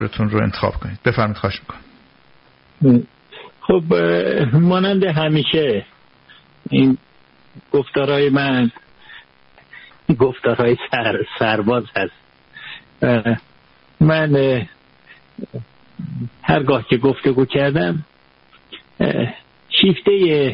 مطلبتون رو انتخاب کنید. بفرمایید. خواهش میکنم. خب مانند همیشه این گفتارهای من گفتارهای سرباز هست. من هرگاه که گفتگو کردم شیفته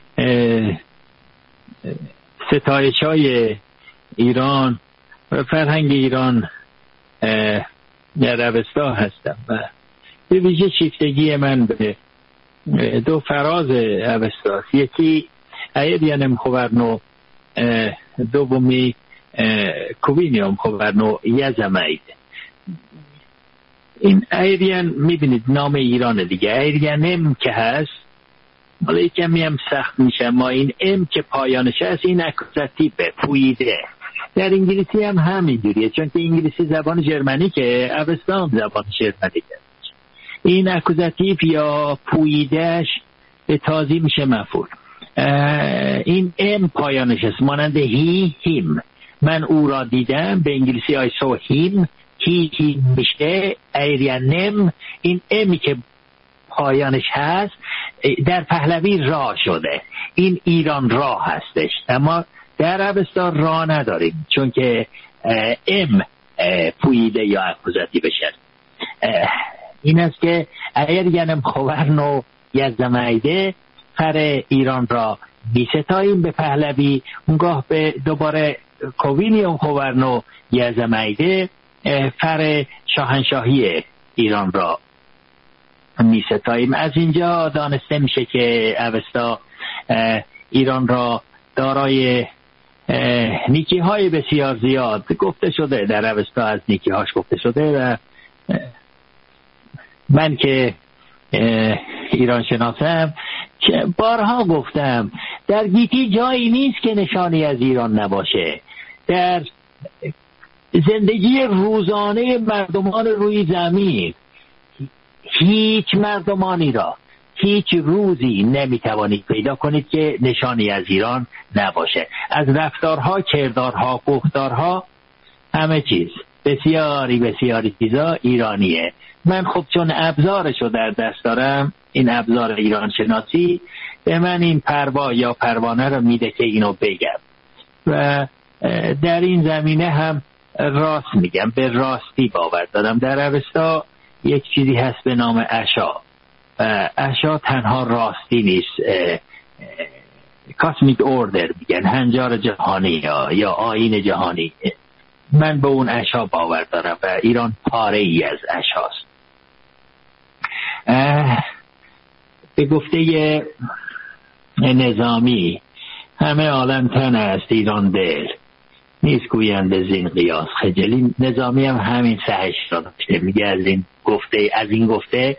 ستایش های ایران و فرهنگ ایران در اوستا هستم و به ویژه شیفتگی من به دو فراز اوستاست. یکی ایریانم خوورنو، دومی کوینیوم خوورنو یزمید. این ایریان میبینید نام ایران دیگه، ایریانم که هست حالا کمی هم سخت میشه، ما این ام که پایانش هست این اکوزاتیو پویده. در انگلیسی هم همینجوریه، چون که انگلیسی زبان ژرمنی که اوستا زبان ژرمنی که این اکوزاتیو یا پویدهش به تازی میشه مفعول. این ام پایانش هست، مانند هی هیم. من او را دیدم، به انگلیسی I saw him، هی میشه ایریانم. این امی که پایانش هست در پهلوی را شده، این ایران را هستش، اما در اوستا را نداریم چون که ام پویده یا اکوزاتیو بشه. این است که ایریانم خوورنو یزدمیده، فر ایران را بیستاییم به پهلوی، اونگاه به دوباره کوینیوم خوورنو یزدمیده، فر شاهنشاهی ایران را میستاییم. از اینجا دانسته میشه که اوستا ایران را دارای نیکی های بسیار زیاد گفته شده، در اوستا از نیکی هاش گفته شده و من که ایران شناسم بارها گفتم در گیتی جایی نیست که نشانی از ایران نباشه. در زندگی روزانه مردمان روی زمین هیچ مردمانی را هیچ روزی نمیتوانید پیدا کنید که نشانی از ایران نباشه. از رفتارها، کردارها، گفتارها، همه چیز، بسیاری چیزا ایرانیه. من خب چون ابزارشو در دست دارم، این ابزار ایران شناسی به من این پروا یا پروانه رو میده که اینو بگم و در این زمینه هم راست میگم، به راستی باور دارم. در اوستا یک چیزی هست به نام عشا. عشا تنها راستی نیست، کاسمیک اوردر میگن، هنجار جهانی یا آیین جهانی. من به اون عشا باور دارم و ایران پاره ای از عشاست. به گفته نظامی همه عالم تن است ایران دل، نیست گویند زین قیاس خجلی. نظامی هم همین سهش را داشته، میگه از این گفته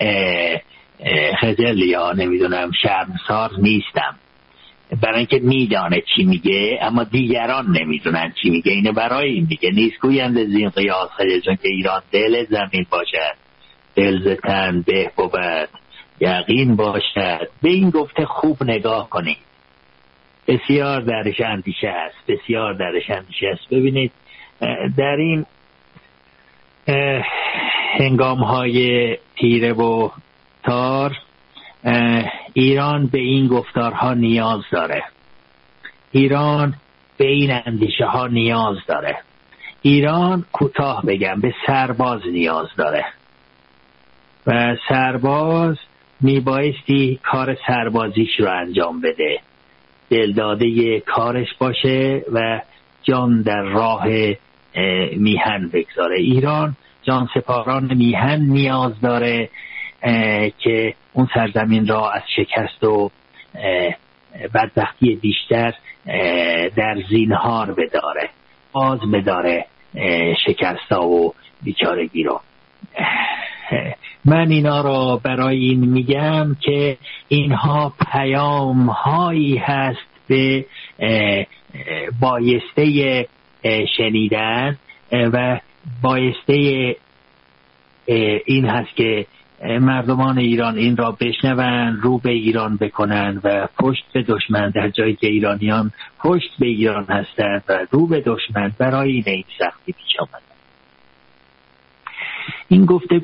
خجل یا نمیدونم شرمسار نیستم، برای اینکه میدانه چی میگه اما دیگران نمیدونن چی میگه. اینه برای این دیگه نیست گویند زین قیاس خجل، چون که ایران دل زمین باشد، دل ز تن به بود یقین باشد. به این گفته خوب نگاه کنید، بسیار درش اندیشه است. ببینید در این هنگام‌های تیره و تار ایران به این گفتارها نیاز داره، ایران به این اندیشه ها نیاز داره، ایران کوتاه بگم به سرباز نیاز داره و سرباز میبایستی کار سربازیش رو انجام بده، دلداده کارش باشه و جان در راه میهن بگذاره. ایران جان سپاران میهن نیاز داره که اون سرزمین را از شکست و بدبختی بیشتر در زینهار بداره، باز بداره شکستا و بیچارگی رو. من اینا را برای این میگم که اینها پیام هایی هست به بایسته شنیدن و بایسته این هست که مردمان ایران این را بشنون، رو به ایران بکنن و پشت به دشمن، در جایی که ایرانیان پشت به ایران هستند و رو به دشمن، برای این سختی پیش آمد. این گفته